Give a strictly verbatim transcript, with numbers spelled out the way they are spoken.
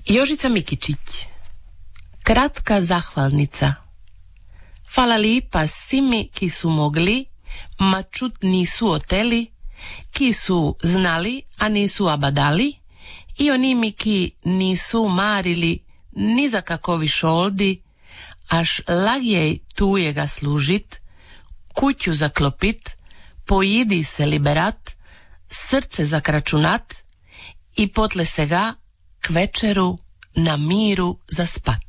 Jožica Mikičić. Kratka zahvalnica. Hvala lipa svimi ki su mogli, ma čut nisu oteli, ki su znali, a nisu abadali, i onimi ki nisu marili ni za kakovi šoldi, až lagjej tujega služit, kuću zaklopit, pojidi se liberat, srce zakračunat i potle se ga k večeru na miru zaspat.